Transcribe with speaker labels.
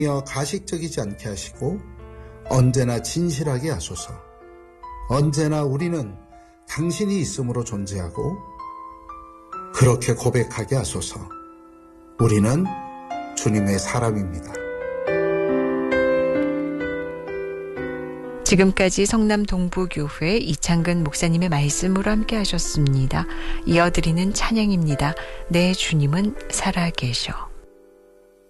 Speaker 1: 가식적이지 않게 하시고 언제나 진실하게 하소서. 언제나 우리는 당신이 있음으로 존재하고 그렇게 고백하게 하소서. 우리는 주님의 사람입니다.
Speaker 2: 지금까지 성남 동부교회 이창근 목사님의 말씀으로 함께 하셨습니다. 이어드리는 찬양입니다. 내 주님은 살아계셔.